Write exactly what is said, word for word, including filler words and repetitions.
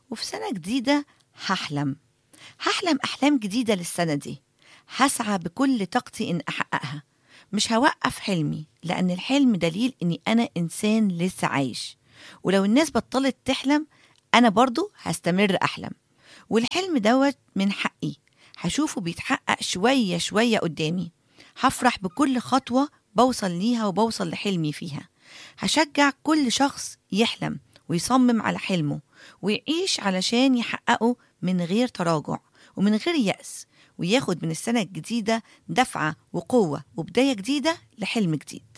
وفي سنة جديدة هحلم هحلم أحلام جديدة للسنة دي. هسعى بكل طاقتي إن أحققها. مش هوقف حلمي، لأن الحلم دليل إني أنا إنسان لسه عايش. ولو الناس بطلت تحلم، أنا برضو هستمر أحلم. والحلم دوت من حقي، هشوفه بيتحقق شوية شوية قدامي. هفرح بكل خطوة بوصل ليها وبوصل لحلمي فيها. هشجع كل شخص يحلم ويصمم على حلمه ويعيش علشان يحققه من غير تراجع ومن غير يأس، وياخد من السنة الجديدة دفعة وقوة وبداية جديدة لحلم جديد.